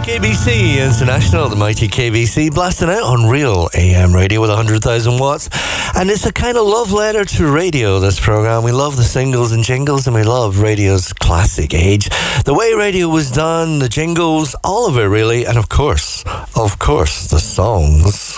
KBC International, the mighty KBC, blasting out on Real AM radio with 100,000 watts. And it's a kind of love letter to radio, this program. We love the singles and jingles, and we love radio's classic age. The way radio was done, the jingles, all of it really, and of course, the songs.